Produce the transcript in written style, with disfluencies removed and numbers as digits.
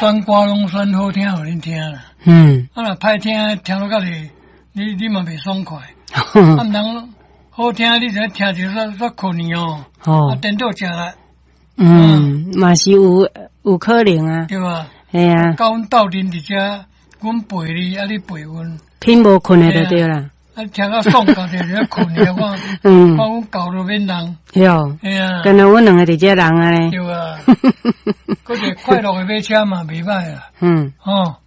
选歌拢选好听，互恁听啦。啊，若歹听，听落甲你嘛袂爽快。啊，毋通好听，你才听着煞困去哦。啊，颠倒食力。 嘛是有可能啊。 对吧？ 系啊。 甲阮斗阵伫遮，阮陪你，啊，你陪阮。 偏无困的就对啦。 啊，听到爽到就咧困咧，我阮搞到免人。 哟。 哎呀。 跟着阮两个伫遮人啊咧。 对啊。嗰个快乐的马车嘛，袂歹啦。哦。